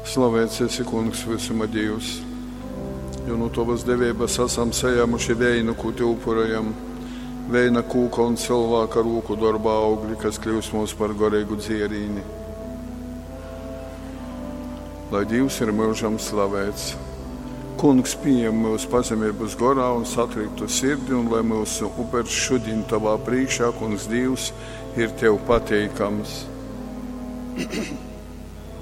Slavēts esi, Kungs, visuma Dievs, jo no Tavas devības esam saņēmuši veinu, ko Te upurējam, veina kūka un cilvēka roku darba augļi, kas kļūst mums par garīgu dzierīni. Lai Dievs ir mūžam slavēts. Kungs pieņem mūsu pazemības gorā un satriktu sirdi, un lai mūsu upurs šodien Tavā priekšā, Kungs Dievs, ir Tev pateikams.